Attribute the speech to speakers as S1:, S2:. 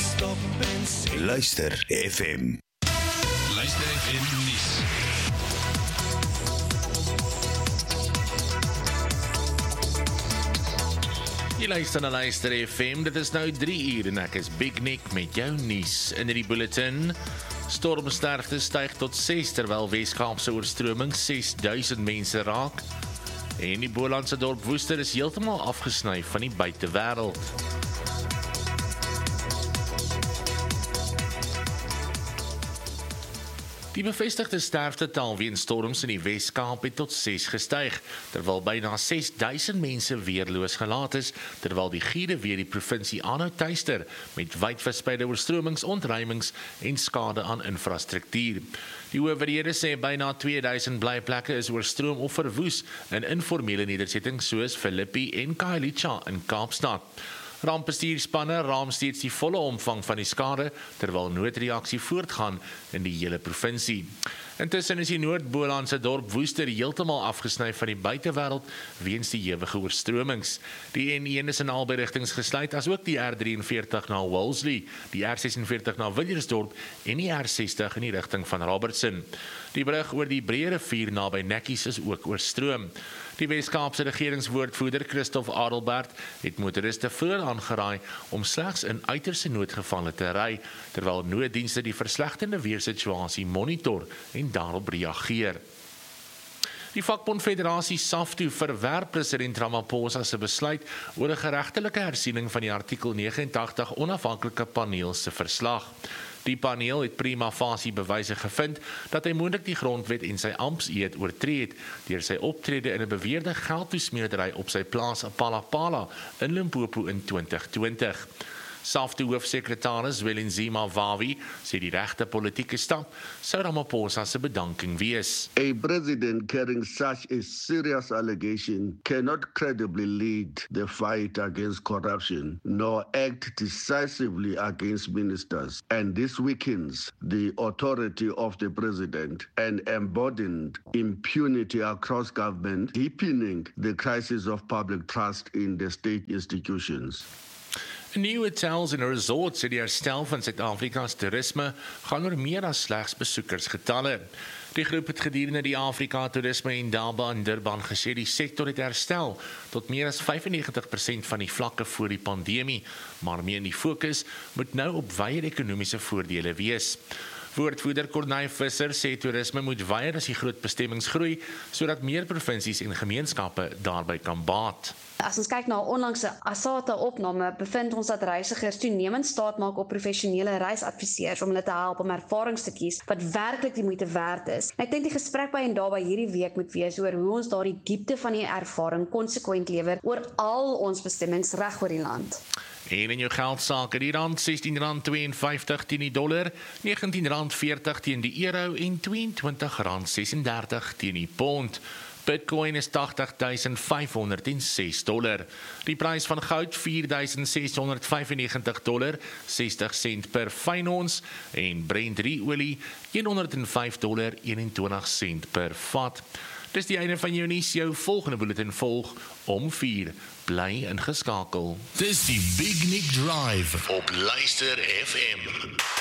S1: stop en sê
S2: Luister FM.
S3: Luister FM nuus.
S4: Jy luister na Luister FM, dit is nou 3 uur en ek is Big Nick met jou nuus in die bulletin. Stormsterkte styg tot 6 terwyl Wes-Kaapse oorstroming 6000 mense raak. En die Bolandse dorp Woester is heeltemal afgesny van die buitewêreld. Die bevestigde sterftetal weens storms in die Wes-Kaap het tot 6 gestyg, terwyl byna 6000 mense weerloos gelaat is, terwyl die giere weer die provinsie aanhou tuister met wyd verspreide oorstromings, ontruimings en skade aan infrastruktuur. Die owerhede sê byna 2000 blyplekke is oorstroom of verwoes in informele nedersettings soos Philippi en Khayelitsha in Kaapstad. Rampbestuurspanne raam steeds die volle omvang van die skade, terwyl noodreaksie voortgaan in die hele provinsie. Intussen is die Noord-Bolandse dorp Woester heeltemal afgesny van die buitewêreld weens die ewige oorstromings. Die N1 is in albei rigtings gesluit, asook die R43 na Wolseley, die R46 na Viliersdorp en die R60 in die rigting van Robertson. Die brug oor die Breë rivier naby Nekkies is ook oorstroom. Die Wes-Kaapse regeringswoordvoerder Christoph Adelbert het motoriste vroeër aangeraai om slegs in uiterste noodgevalle te ry, terwyl nooddienste die verslegtende weersituasie monitor en daarop reageer. Die vakbond Federasie SAFTU verwerp president Ramaphosa se besluit oor 'n geregtelike hersiening van die artikel 89 onafhanklike paneel se verslag. Die paneel het prima facie bewyse gevind dat hy moontlik die grondwet en sy amptseed oortree het deur sy optrede in 'n beweerde geldtoesmeerdery op sy plaas Palapala in Limpopo in 2020. SAFTU hoofsekretaris Welenzima Vavi sê die regte politieke stap sou Ramaphosa se bedanking wees.
S5: A president carrying such a serious allegation cannot credibly lead the fight against corruption nor act decisively against ministers. And this weakens the authority of the president and emboldened impunity across government, deepening the crisis of public trust in the state institutions.
S4: Nuwe hotels en resorts in die herstel van Suid-Afrika's toerisme gaan oor meer as slegs besoekersgetalle. Die groep het gedurende die Afrika Toerisme en Indaba in Durban gesê die sektor het herstel tot meer as 95% van die vlakke voor die pandemie, maar meer in die fokus moet nou op wyeer ekonomiese voordele wees. Woordvoerder Corneille Visser sê toerisme moet wyeer as die groot bestemmings groei, sodat meer provinsies en gemeenskappe daarby kan baat.
S6: As ons kyk na 'n onlangse ASATA-opname, bevind ons dat reisigers toenemend staat maak op professionele reisadviseurs om hulle te help om ervarings te kies wat werklik die moeite werd is. Ek dink die gesprek by Indaba hierdie week moet wees oor hoe ons daardie diepte van die ervaring konsekwent lewer oor al ons bestemmings reg oor die land.
S4: En in jou geldsake, die rand R16.52 teen die dollar, R19.40 teen die euro en R22.36 teen die pond. Bitcoin is $80,506. Die prys van goud $4,695, 60 sent per fyn ons, en Brent olie $105.21 per vat. Dis die einde van jou nuus, jou volgende bulletin volg om 4. Bly ingeskakel.
S3: Dis die Big Nick Drive op Luister FM.